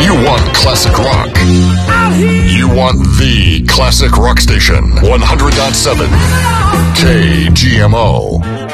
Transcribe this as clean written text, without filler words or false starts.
You want classic rock. You want the classic rock station. 100.7 KGMO.